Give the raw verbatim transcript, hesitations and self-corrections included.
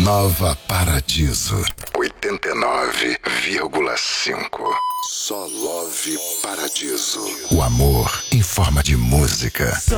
Nova Paradiso oitenta e nove vírgula cinco. Só Love Paradiso. O amor em forma de música.